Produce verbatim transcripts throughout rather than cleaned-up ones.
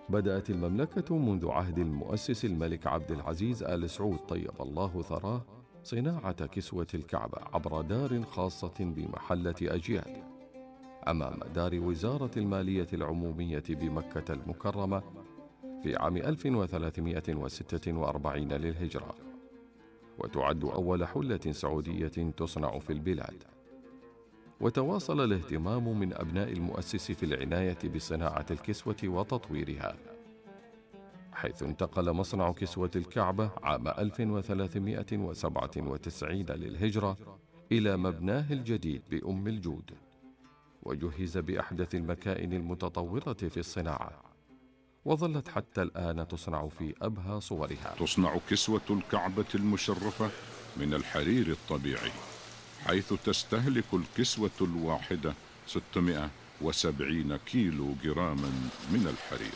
بدأت المملكة منذ عهد المؤسس الملك عبد العزيز آل سعود طيب الله ثراه صناعة كسوة الكعبة عبر دار خاصة بمحلة أجياد أمام دار وزارة المالية العمومية بمكة المكرمة في عام ألف وثلاثمائة وستة وأربعين للهجرة، وتعد أول حلة سعودية تصنع في البلاد. وتواصل الاهتمام من أبناء المؤسس في العناية بصناعة الكسوة وتطويرها، حيث انتقل مصنع كسوة الكعبة عام ألف وثلاثمائة وسبعة وتسعين للهجرة إلى مبناه الجديد بأم الجود، وجهز بأحدث المكائن المتطورة في الصناعة، وظلت حتى الآن تصنع في أبهى صورها. تصنع كسوة الكعبة المشرفة من الحرير الطبيعي، حيث تستهلك الكسوة الواحدة ستمائة وسبعين كيلو جراما من الحرير.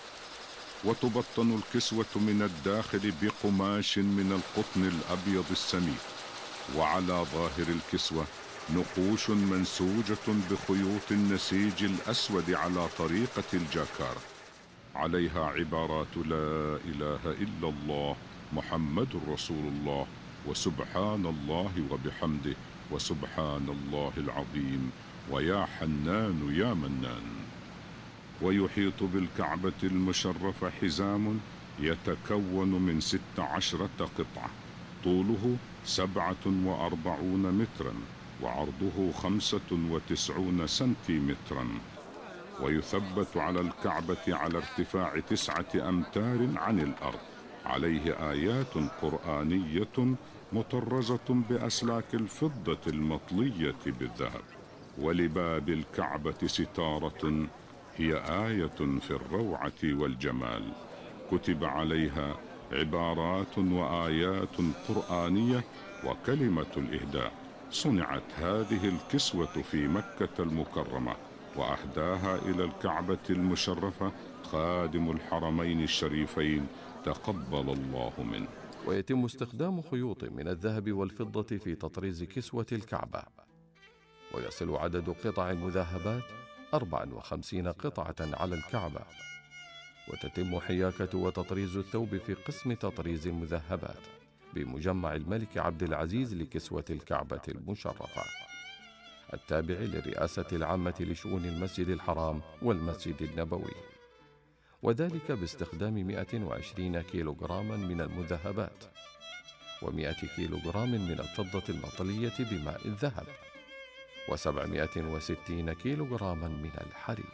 وتبطن الكسوة من الداخل بقماش من القطن الأبيض السميك، وعلى ظاهر الكسوة نقوش منسوجة بخيوط النسيج الأسود على طريقة الجاكار، عليها عبارات لا إله إلا الله محمد رسول الله وسبحان الله وبحمده وسبحان الله العظيم ويا حنان يا منان. ويحيط بالكعبة المشرفة حزام يتكون من ست عشرة قطعة، طوله سبعة وأربعون مترا وعرضه خمسة وتسعون سنتيمترا، ويثبت على الكعبة على ارتفاع تسعة أمتار عن الأرض، عليه آيات قرآنية مطرزة بأسلاك الفضة المطلية بالذهب. ولباب الكعبة ستارة هي آية في الروعة والجمال، كتب عليها عبارات وآيات قرآنية وكلمة الإهداء. صنعت هذه الكسوة في مكة المكرمة، وأهداها إلى الكعبة المشرفة خادم الحرمين الشريفين تقبل الله منه. ويتم استخدام خيوط من الذهب والفضة في تطريز كسوة الكعبة، ويصل عدد قطع المذهبات أربع وخمسين قطعة على الكعبة. وتتم حياكة وتطريز الثوب في قسم تطريز المذهبات بمجمع الملك عبد العزيز لكسوة الكعبة المشرفة، التابع للرئاسة العامة لشؤون المسجد الحرام والمسجد النبوي، وذلك باستخدام مئة وعشرين كيلوغراما من المذهبات ومئة كيلوغرام من الفضة المطلية بماء الذهب وسبعمائة وستين كيلوغراما من الحرير.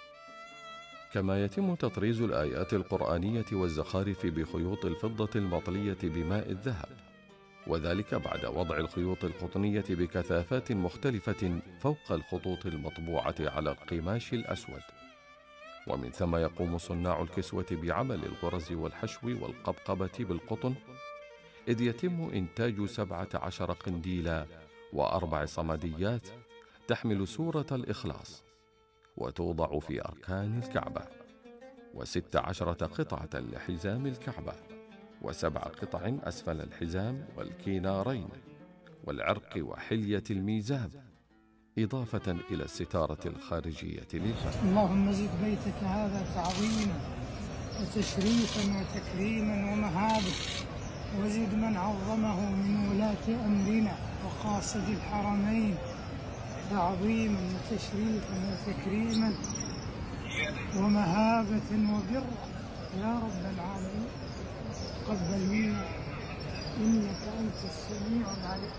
كما يتم تطريز الآيات القرآنية والزخارف بخيوط الفضة المطلية بماء الذهب، وذلك بعد وضع الخيوط القطنية بكثافات مختلفة فوق الخطوط المطبوعة على القماش الأسود. ومن ثم يقوم صناع الكسوة بعمل الغرز والحشو والقبقبة بالقطن، إذ يتم إنتاج سبعة عشر قنديلا وأربع صمديات تحمل سورة الإخلاص، وتوضع في أركان الكعبة، وست عشرة قطعة لحزام الكعبة، وسبع قطع أسفل الحزام والكينارين والعرق وحلية الميزاب، إضافة إلى الستارة الخارجية للباب. اللهم زد بيتك هذا تعظيما وتشريفا وتكريما ومهابة، وزد من عظمه من ولاة أمرنا وقاصد الحرمين تعظيما وتشريفا وتكريما ومهابة وبرا يا رب العالمين. تقبل منا إنك أنت السميع العليم.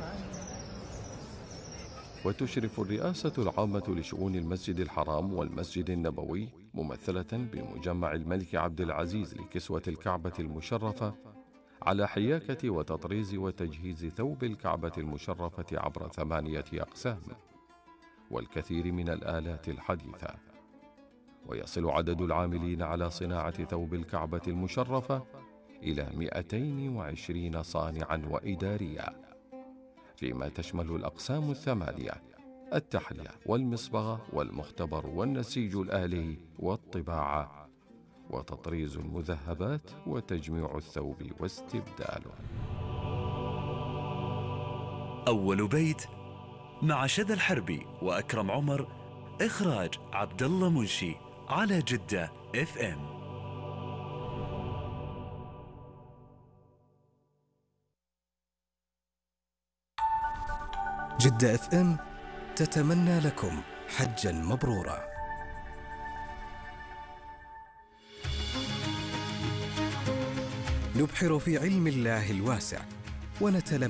وتشرف الرئاسة العامة لشؤون المسجد الحرام والمسجد النبوي ممثلة بمجمع الملك عبد العزيز لكسوة الكعبة المشرفة على حياكة وتطريز وتجهيز ثوب الكعبة المشرفة عبر ثمانية أقسام والكثير من الآلات الحديثة. ويصل عدد العاملين على صناعة ثوب الكعبة المشرفة إلى مئتين وعشرين صانعا وإداريا، فيما تشمل الأقسام الثمانية: التحلية والمصبغة والمختبر والنسيج الآلي والطباعة وتطريز المذهبات وتجميع الثوب واستبداله. أول بيت مع شذى الحربي وأكرم عمر، إخراج عبد الله منشي، على جدة اف ام. جدة اف ام تتمنى لكم حجا مبرورا. نبحر في علم الله الواسع ونتلمس